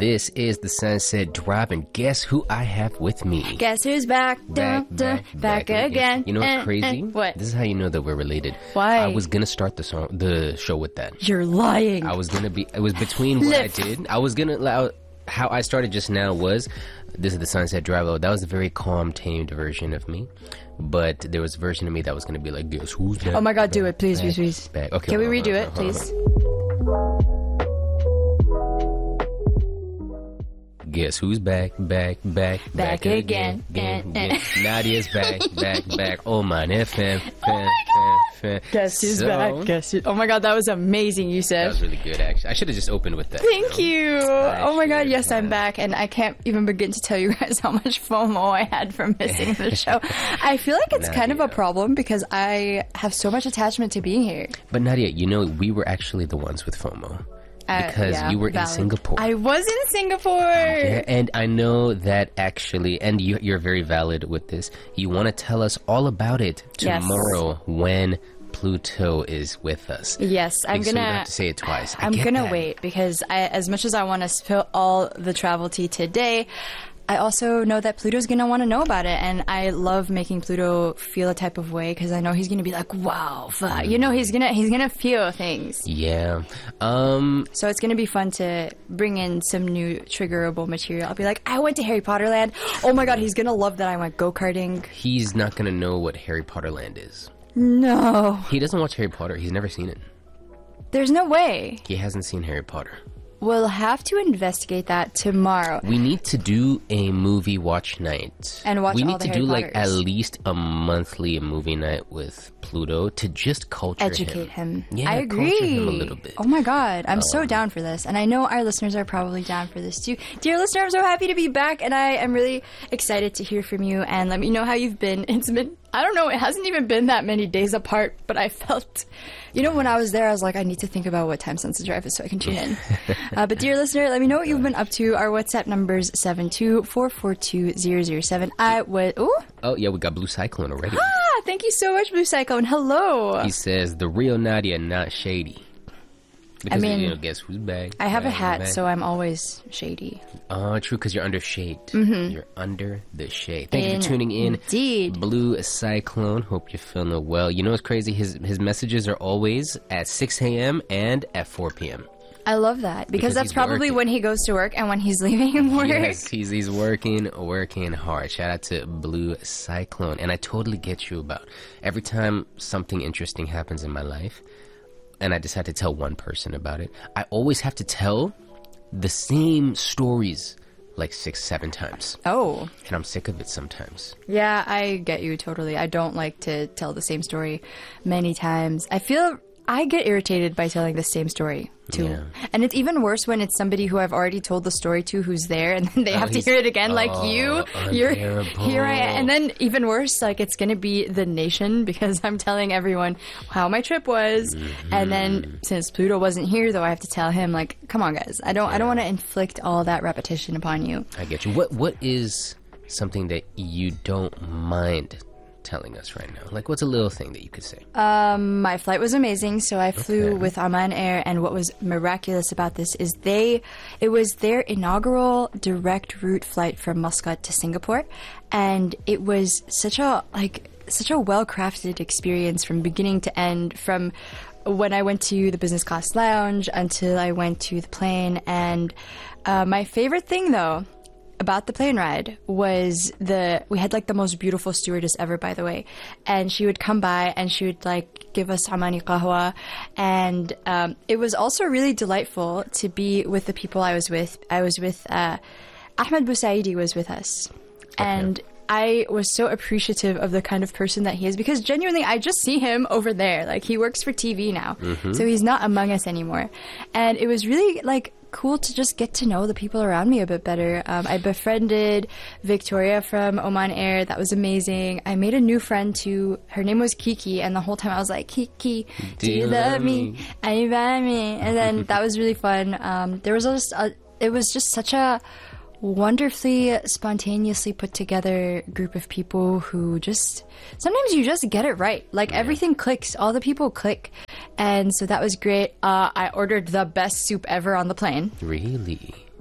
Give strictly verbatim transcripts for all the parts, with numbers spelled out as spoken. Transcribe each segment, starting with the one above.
This is the Sunset Drive, and guess who I have with me? Guess who's back? Back, Dun, dun, back, back, back again. You know what's Eh, crazy? eh, what? This is how you know that we're related. Why? I was gonna start the song, the show with that. You're lying. I was gonna be. It was between what I did. I was gonna allow. How I started just now was, this is the Sunset Drive. That was a very calm, tamed version of me. But there was a version of me that was gonna be like, guess who's back? Oh my God, back, do it, please, back, please, please. Back. Okay. Can we hold on, redo hold it, on, hold on, please? Guess who's back, back, back, Back again, again, eh, eh. Nadia's back, back, back. Oh my F M, Oh my Guess who's so, back? Guess who? Oh my God, that was amazing, That Yusuf. was really good, actually. I should have just opened with that. Thank you. know? you. I Oh my God, should yes, I'm have. back, and I can't even begin to tell you guys how much FOMO I had from missing the show. I feel like it's kind of a Nadia. problem because I have so much attachment to being here. But Nadia, you know, we were actually the ones with FOMO. Uh, Because yeah, you were in valid. Singapore. I was in Singapore. Yeah, and I know that actually, and you, you're very valid with this, you want to tell us all about it Yes. tomorrow when Pluto is with us. Yes, I'm So we don't gonna. have to say it twice. I I'm get gonna that. wait because I, as much as I want to spill all the travel tea today, I also know that Pluto's gonna want to know about it, and I love making Pluto feel a type of way because I know he's gonna be like, "Wow, fuck." you know, he's gonna he's gonna feel things. Yeah. Um. So it's gonna be fun to bring in some new triggerable material. I'll be like, "I went to Harry Potter Land." Oh my God, he's gonna love that I went go karting. He's not gonna know what Harry Potter Land is. No, He doesn't watch Harry Potter. He's never seen it. there's no way. He hasn't seen Harry Potter. We'll have to investigate that tomorrow. We need to do a movie watch night. And watch We all need the to Harry do like at Potters. least a monthly movie night with Pluto to just culture Educate him. Yeah, I agree. culture him a little bit. Oh my God, I'm so down for this, and I know our listeners are probably down for this too. Dear listener, I'm so happy to be back, and I am really excited to hear from you. And let me know how you've been. It's been, I don't know, it hasn't even been that many days apart, but I felt, you know, when I was there, I was like, I need to think about what time Sunset Drive is so I can tune in. uh, but dear listener, let me know what you've been up to. Our WhatsApp number is seven two four four two zero zero seven. I was, ooh. Oh yeah, we got Blue Cyclone already. Ah, thank you so much, Blue Cyclone. Hello. He says the real Nadia, not shady. Because mean, you know, guess who's back? I have a Back, hat, back. so I'm always shady. Oh, true, because you're under shade. You're under the shade. Thank you for tuning in. Indeed. Blue Cyclone. Hope you're feeling well. You know what's crazy? His his messages are always at six a.m. and at four p.m. I love that because, Because that's he's probably working. when he goes to work and when he's leaving work. Yes, he's he's working, working hard. Shout out to Blue Cyclone. And I totally get you about every time something interesting happens in my life and I decide to tell one person about it, I always have to tell the same stories like six, seven times. Oh, And I'm sick of it sometimes. yeah, I get you totally. I don't like to tell the same story many times. I feel I get irritated by telling the same story too. Yeah. And it's even worse when it's somebody who I've already told the story to who's there and then they Oh, have to he's- hear it again like oh, you. You're unbearable. here I am. And then even worse, like it's gonna be the nation because I'm telling everyone how my trip was. Mm-hmm. And then since Pluto wasn't here though, I have to tell him like, come on guys, I don't I don't wanna inflict all that repetition upon you. I get you. What What is something that you don't mind telling us right now? Like, what's a little thing that you could say? Um, my flight was amazing, so I flew Okay. with Oman Air, and what was miraculous about this is they, it was their inaugural direct route flight from Muscat to Singapore, and it was such a, like, such a well-crafted experience from beginning to end, from when I went to the business class lounge until I went to the plane, and uh, my favorite thing, though, about the plane ride was the we had like the most beautiful stewardess ever, by the way, and she would come by and she would like give us Omani qahwa, and um, it was also really delightful to be with the people I was with. I was with uh, Ahmed Bousaidi was with us, and I was so appreciative of the kind of person that he is because genuinely I just see him over there. Like he works for T V now, so he's not among us anymore, and it was really like cool to just get to know the people around me a bit better. Um, I befriended Victoria from Oman Air. That was amazing. I made a new friend too. Her name was Kiki, and the whole time I was like, Kiki, do, you love me? Are you by me? And then that was really fun. Um, there was just a, it was just such a wonderfully spontaneously put together group of people who just sometimes you just get it right, like everything clicks, all the people click, and so that was great. uh, I ordered the best soup ever on the plane. Really?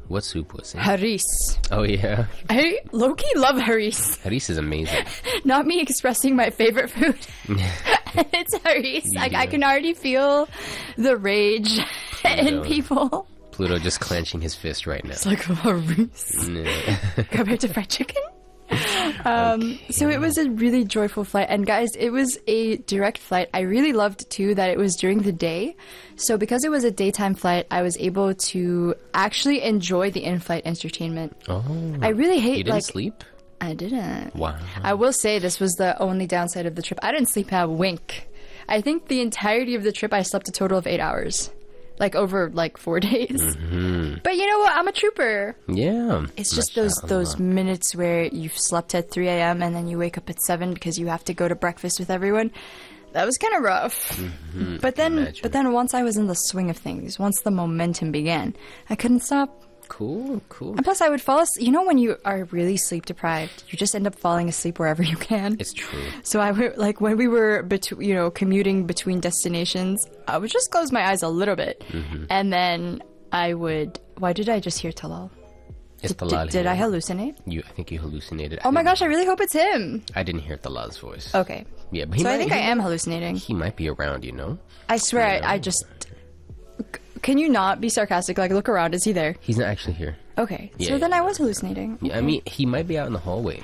What soup was it? Haris. Oh yeah, I low-key love haris. haris is amazing. Not me expressing my favorite food. It's haris. Like, I can already feel the rage in people. Pluto just clenching his fist right now. It's like haris compared to fried chicken. Um, okay. So it was a really joyful flight, and guys, it was a direct flight. I really loved too that it was during the day. So because it was a daytime flight, I was able to actually enjoy the in-flight entertainment. Oh, I really hate you didn't like sleep. I didn't. Wow. I will say this was the only downside of the trip. I didn't sleep a wink. I think the entirety of the trip I slept a total of eight hours. Like over like four days. Mm-hmm. But you know what? I'm a trooper. Yeah. It's just those those minutes where you've slept at three a.m. and then you wake up at seven because you have to go to breakfast with everyone. That was kind of rough. Mm-hmm. But then Imagine. but then once I was in the swing of things, once the momentum began, I couldn't stop. Cool, cool. And plus, I would fall asleep. You know, when you are really sleep deprived, you just end up falling asleep wherever you can. It's true. So I would, like, when we were, betu- you know, commuting between destinations, I would just close my eyes a little bit. Mm-hmm. And then I would, why did I just hear Talal? It's did, Talal. Did, did I hallucinate? You, I think you hallucinated. Oh my gosh, gosh, I really hope it's him. I didn't hear Talal's voice. Okay. Yeah, but he So might, I think he I am might, hallucinating. He might be around, you know? I swear, I, I just... Can you not be sarcastic? Like, look around. Is he there? He's not actually here. Okay. Yeah, so yeah, then yeah. I was hallucinating. Okay. Yeah, I mean, he might be out in the hallway.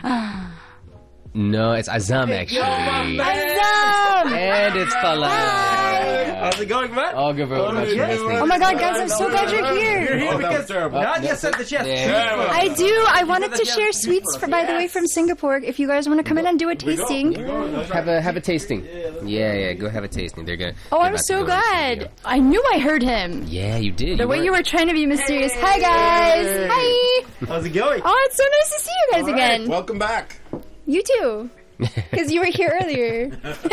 No, it's Azam, actually. Azam! And it's Talal. How's it going, man? All good, bro. Oh my god, guys, I'm so glad you're here. You're here because Nadia said that she has Yeah. I do. I wanted to share sweets, for, by the way, from Singapore. If you guys want to come in and do a tasting. Have a have a tasting. Yeah, yeah, go have a tasting. They're gonna. Oh, they're I'm about to so go into glad. video. I knew I heard him. Yeah, you did. The way you were trying to be mysterious. Hi, guys. Hi. How's it going? Oh, it's so nice to see you guys again. Welcome back. You too. Because you were here earlier.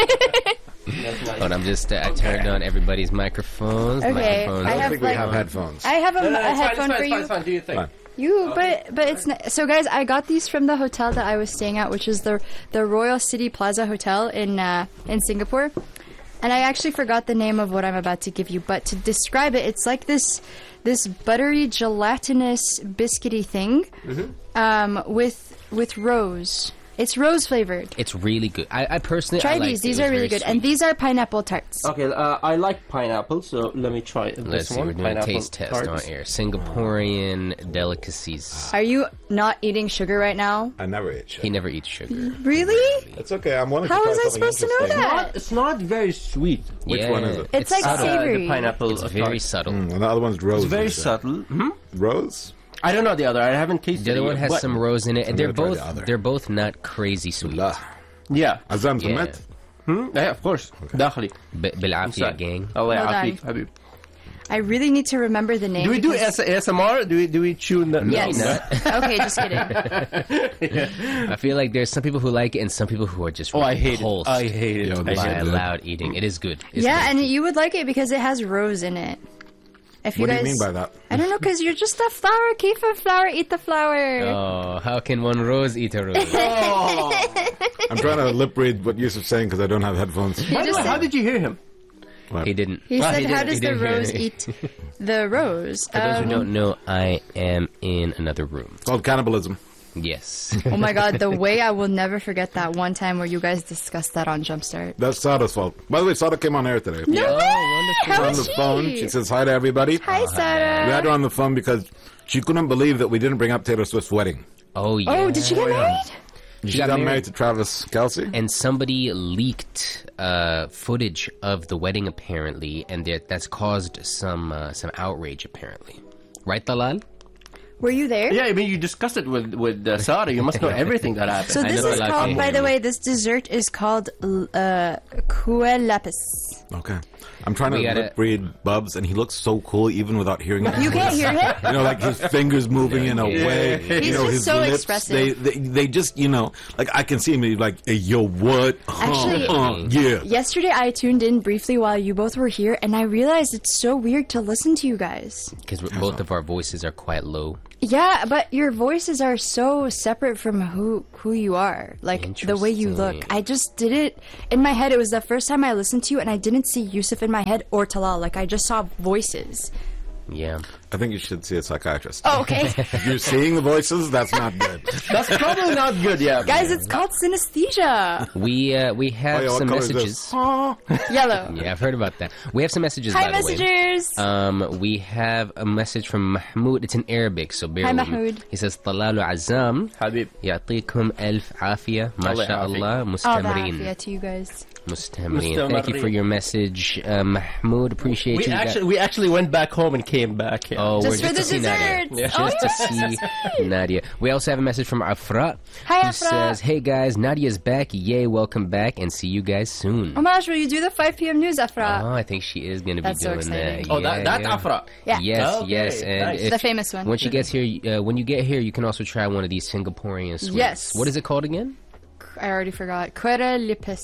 But I'm just. Uh, I turned on everybody's microphones. Okay, Microphones. I I don't have think like we have headphones. I have a, No, no, a it's fine, headphone it's fine, for it's you. fine, it's fine. Do your thing. Fine. You, but but it's not, so guys. I got these from the hotel that I was staying at, which is the the Royal City Plaza Hotel in uh, in Singapore. And I actually forgot the name of what I'm about to give you, but to describe it, it's like this this buttery gelatinous biscuity thing, Mm-hmm. um, with with rose. It's rose flavored. It's really good. I, I personally Try I liked these; it. these It was are really very good, sweet. and these are pineapple tarts. Okay, uh, I like pineapple, so let me try this Let's see. one. We're doing a Pineapple taste test tarts. on air. Singaporean delicacies. Are you not eating sugar right now? I never ate shit. He never eats sugar. Really? It's okay. I'm wanting How to try was I something supposed to know interesting. that? Not, it's not very sweet. Which Yeah, one is it? It's like subtle. Uh, savory. the pineapple. It's uh, very tart. subtle. Mm, and the other one's rose. It's very you said. subtle. Hmm? Rose? I don't know the other. I haven't tasted The other it one yet, has but- some rose in it, and I'm they're gonna try both the other. they're both not crazy sweet. La. Yeah. Azam Yeah. Zamet? Hmm? Yeah, of course. داخلي. B- بالعافية, gang. الله Hold يعافيك حبيب. I really need to remember the name. Do we do because- A S M R? Do we do we tune the Yes. No. Okay, just kidding. I feel like there's some people who like it and some people who are just Oh, I hate it. repulsed I hate it. Yo, I this by hate is it. good. loud eating. It is good. It's Yeah, good. and you would like it because it has rose in it. If you What do guys, you mean by that? I don't know, because you're just a flower. Keep a flower, eat the flower. Oh, how can one rose eat a rose? I'm trying to lip read what Yusuf's saying because I don't have headphones. By the just way, how said- did you hear him? What? He didn't. He Ah, said, didn't. "How He does the didn't hear rose it. eat the rose?" For those who Um, don't know, I am in another room. It's called cannibalism. Yes. oh my god, the way I will never forget that one time where you guys discussed that on Jumpstart. That's Sada's fault. By the way, Sada came on air today. No Oh, way! She's How on is the she? phone. She says hi to everybody. "Hi, We Sarah." had her on the phone because she couldn't believe that we didn't bring up Taylor Swift's wedding. Oh, yeah. Oh, did she get married? She, got got, married. married to Travis Kelce. And somebody leaked uh, footage of the wedding, apparently, and that that's caused some uh, some outrage, apparently. Right, Talal? Were you there? Yeah, I mean you discussed it with with uh, Sarah. You must know everything that happened. So I this know is I like called, it. by the way, this dessert is called uh, Kueh lapis. Okay. I'm trying to We gotta- lip read Bubs, and he looks so cool even without hearing it. You can't hear it? You know, like his fingers moving in a way. He's you know, just his so lips, expressive. They, they they just, you know, like I can see him he's like, hey, yo, what? Actually- Uh, uh, yeah. Yesterday, I tuned in briefly while you both were here, and I realized it's so weird to listen to you guys. Because both of our voices are quite low. Yeah, but your voices are so separate from who who you are. Like the way you look. Interesting. I just did it in my head. It was the first time I listened to you, and I didn't see Yusuf in my head or Talal. Like I just saw voices. Yeah. I think you should see a psychiatrist. Oh, okay. If you're seeing the voices, that's not good. That's probably not good, yeah. Guys, it's called synesthesia. We uh, we have Oh, yeah, what some color is this? messages. Yellow. Yeah, I've heard about that. We have some messages. Hi, by the way. messengers. Um, we have a message from Mahmoud. It's in Arabic, so bear Hi, with me. Mahmoud. He says, "Talalu azam, Habib. يعطيكم ألف عافية, ما الله شاء الله, All the مستمرين." afia to you guys. Mustamirin. Thank you for your message, uh, Mahmoud. Appreciate We you. actually we actually went back home and came back. Yeah. Oh, Just we're for just the to see Nadia. desserts. Yeah. Oh, Just to yes, see Nadia. We also have a message from Afra. Hi, who Afra. says, "Hey guys, Nadia's back. Yay, welcome back, and see you guys soon." Oh my gosh, will you do the five p.m. news, Afra? Oh, I think she is going to be That's so doing exciting. that. Oh, Yeah, that that yeah. Afra. Yeah. Yes, Okay, yes, and nice. if- The famous one. When she gets here, uh, when you get here, you can also try one of these Singaporean sweets. Yes. What is it called again? I already forgot. Quera lipis.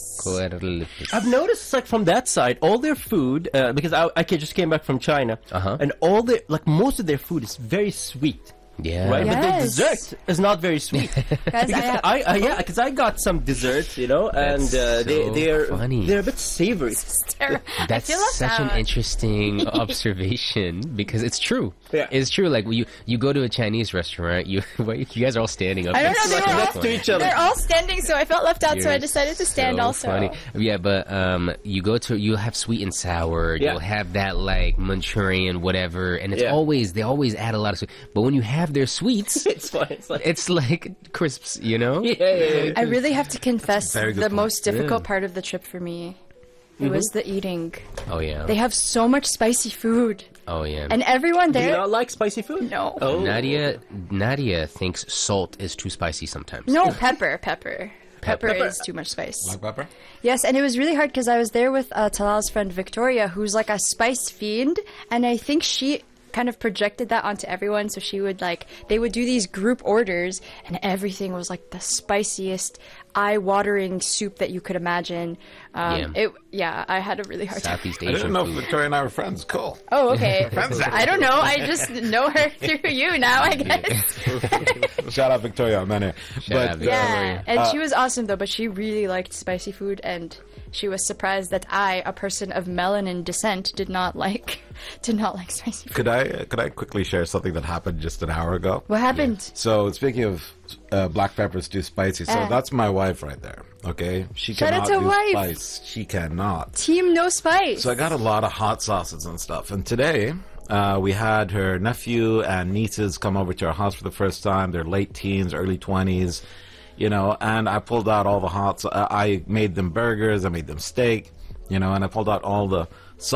I've noticed, like, from that side, all their food, uh, because I, I ca- just came back from China, Uh-huh. and all their, like, most of their food is very sweet, Yeah. right? But the Yes. dessert is not very sweet. Guys, I have, I, I yeah, because I got some desserts, you know, and That's uh, they so they're funny. they're a bit savory. I That's feel left such an out. interesting observation because it's true. Yeah. It's true. Like when you you go to a Chinese restaurant, you you guys are all standing up. I don't It's know, they so were all- Next to each other. They're all standing, so I felt left out, so I You're decided to stand so also. Funny. Yeah, but um, you go to you have sweet and sour. Yeah. You'll have that like Manchurian whatever, and it's Yeah. always they always add a lot of sweet. But when you have their sweets, It's fine. It's like it's like crisps. You know? yeah, yeah, yeah. I really have to confess, Very good the point. most difficult Yeah. part of the trip for me, it was the eating. Oh yeah. They have so much spicy food, oh yeah. and everyone Do you there. not like spicy food? No. Oh. Nadia Nadia thinks salt is too spicy sometimes. No, pepper, pepper. Pepper Pepper. is too much spice. Black pepper? Yes, and it was really hard because I was there with uh, Talal's friend Victoria, who's like a spice fiend, and I think she kind of projected that onto everyone. So she would like, they would do these group orders, and everything was like the spiciest, eye-watering soup that you could imagine. Um, Yeah. It, yeah, I had a really hard time. Southeast I didn't Asian know food. Victoria and I were friends. Cool. Oh, okay. I don't know. I just know her through you now, I guess. Shout out Victoria on that end. Shout out Victoria. Yeah, and she was awesome though, but she really liked spicy food, and she was surprised that I, a person of melanin descent, did not like did not like spicy food. Could I uh, could I quickly share something that happened just an hour ago? What happened? So speaking of uh, black peppers too spicy, so Uh. that's my wife right there. Okay, she Shout out cannot to do wife. spice. She cannot. Team no spice. So I got a lot of hot sauces and stuff. And today, uh, we had her nephew and nieces come over to our house for the first time. They're late teens, early twenties, you know, and I pulled out all the hot, so- uh, I made them burgers, I made them steak, you know, and I pulled out all the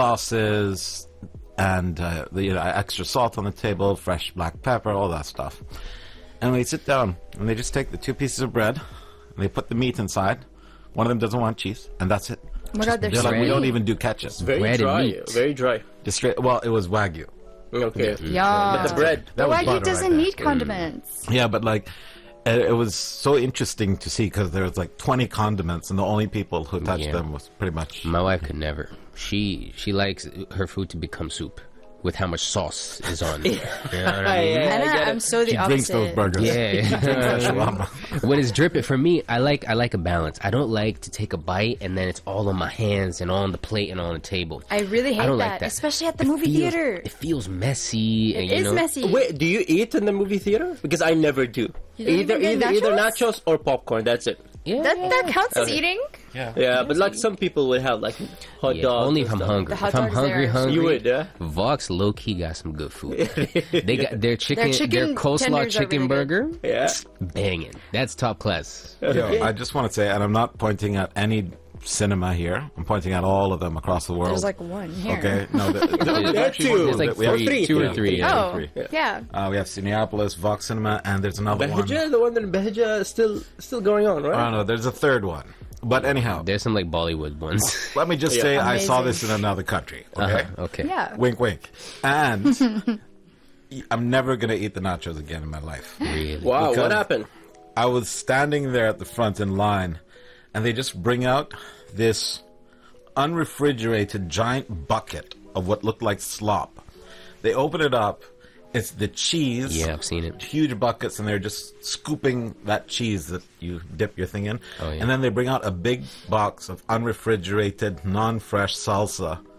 sauces and, uh, the, you know, extra salt on the table, fresh black pepper, all that stuff. And we sit down and they just take the two pieces of bread and they put the meat inside. One of them doesn't want cheese, and that's it. Oh my god, they're They're like, we sweet. don't even do ketchup. Very Bread and dry. meat. Very dry. Just straight. Well, it was wagyu. Okay. Yeah. But the bread. That The was Wagyu butter doesn't right there. need condiments. Yeah, but like, it, it was so interesting to see because there was like twenty condiments, and the only people who touched Yeah. them was pretty much. My wife could never. She she likes her food to become soup with how much sauce is on it. You know what I mean? Yeah, I Anna, get it. I'm so the She drinks opposite. those burgers. Yeah. When it's dripping, for me, I like I like a balance. I don't like to take a bite and then it's all on my hands and on the plate and on the table. I really hate I don't that, like that, especially at the It movie feels- theater. It feels messy. and, It you is know, messy. Wait, do you eat in the movie theater? Because I never do. You don't Either even get either either nachos? nachos or popcorn. That's it. Yeah, That that counts as Okay. eating. Yeah, but like some people would have like hot yeah, dogs. only and if I'm stuff. hungry. The hot If I'm dogs hungry, there are- hungry, You would, yeah? Vox low key got some good food. They got their chicken, their, chicken coleslaw tenders are chicken really good. burger, Yeah. banging. That's top class. Yo, I just want to say, and I'm not pointing at any cinema here. I'm pointing at all of them across the world. There's like one here. Okay, no, there- there- there's There are actually two. one There's like that we have- three, three, two or three. three. Yeah. Oh, Three. yeah. Uh, we have Cineapolis, Vox Cinema, and there's another one. Behija, the one in Behija is still still going on, I right? don't know. There's a third one. But anyhow, There's some like Bollywood ones. let me just Yeah. say I saw Amazing. this in another country. Okay. Uh-huh, okay. Yeah. Wink, wink. And I'm never gonna eat the nachos again in my life. Really? Wow, what Because- happened? I was standing there at the front in line, and they just bring out this unrefrigerated giant bucket of what looked like slop. They open it up. It's the cheese. Yeah, I've seen it. Huge buckets, and they're just scooping that cheese that you dip your thing in. Oh, yeah. And then they bring out a big box of unrefrigerated, non-fresh salsa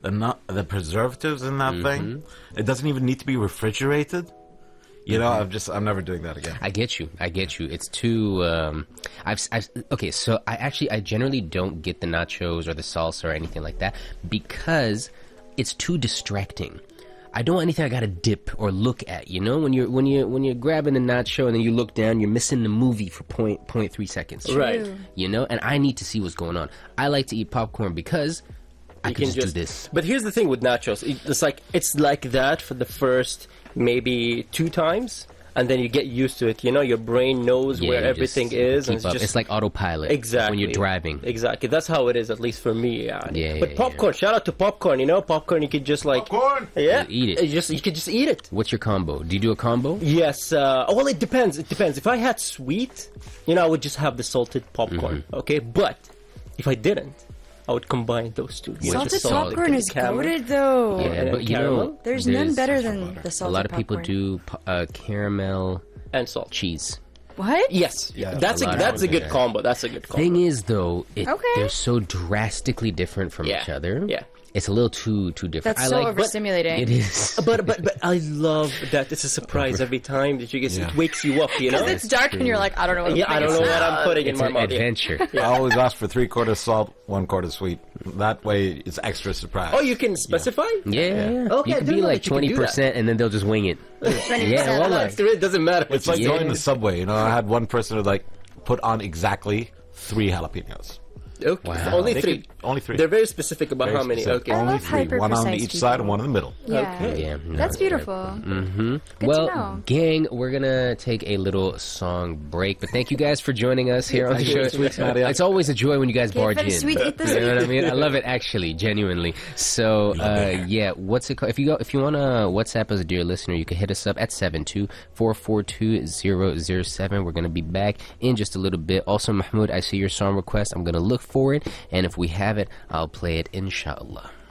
the not the preservatives in that thing. It doesn't even need to be refrigerated. You know, I'm just I'm never doing that again. I get you. I get you. It's too. Um, I've, I've. Okay, so I actually I generally don't get the nachos or the salsa or anything like that because it's too distracting. I don't want anything I gotta dip or look at. You know, when you're when you when you're grabbing a nacho and then you look down, you're missing the movie for point point three seconds. Right. You know, and I need to see what's going on. I like to eat popcorn because I You can can just, just do this. But here's the thing with nachos. It- It's like it's like that for the first maybe two times, and then you get used to it. You know, your brain knows Yeah, where you everything just is, keep and it's up. just It's like autopilot. exactly when you're driving. Exactly, that's how it is, at least for me. Yeah. Yeah, But yeah, popcorn, shout out to popcorn. You know, popcorn. You could just like Popcorn! Yeah, You eat it. You just you could just eat it. What's your combo? Do you do a combo? Yes. Uh, oh, well, it depends. It depends. If I had sweet, you know, I would just have the salted popcorn. Mm-hmm. Okay, but if I didn't, I would combine those two. You know, Salted just salt popcorn and is caramel. goated though. Yeah, and but you caramel? know, There's, none better than the a salted lot of people popcorn. do po- uh, caramel And salt. cheese. What? Yes, Yeah, that's a a, lot of that's a people do good that. combo. That's a good combo. Thing is, though, it, Okay. they're so drastically different from Yeah. each other. Yeah. It's a little too too different. That's I so like, but overstimulating. It is. But but but I love that it's a surprise every time that you get. Yeah. It wakes you up, you know. Because it's dark and you're like, I don't know what Yeah, I don't know what I'm putting in It's my an mouth. Yeah. adventure. I always ask for three quarters salt, one quarter sweet. That way, it's extra surprise. Oh, you can specify. Yeah, yeah, yeah. Okay, you I could didn't be know like that you could twenty do that. percent, and then they'll just wing it. Yeah, Well, wallah. it doesn't matter. It's like Yeah. going to Subway. You know, I had one person who like put on exactly three jalapenos. Okay. Wow. Only They three. could- only three. They're very specific about Very how many. specific. Okay. I Only love three. One on hyper-precise each people. side and one in the middle. Yeah. Okay. Yeah, no, That's yeah. beautiful. Mm-hmm. Good well, to know. gang, we're gonna take a little song break, but thank you guys for joining us here on the Thank you. show. Sweets, Nadia. It's always a joy when you guys Give barge it a in. sweet, eat the You know what I sweet. mean? I love it, actually, genuinely. So, uh, yeah, what's it called? If you go, if you want to WhatsApp us, dear listener, you can hit us up at seven two four four two zero zero seven. We're gonna be back in just a little bit. Also, Mahmoud, I see your song request. I'm gonna look for it, and if we have it, I'll play it, inshallah.